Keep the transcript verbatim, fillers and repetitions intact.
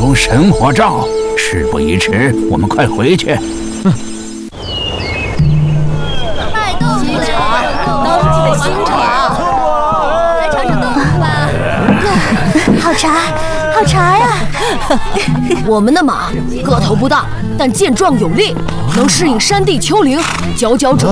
通神火罩。事不宜迟，我们快回去。嗯。 卖豆腐的，当季的新茶，来尝尝豆腐吧。 好茶，好茶呀！ 我们的马个头不大，但健壮有力，能适应山地丘陵，佼佼者。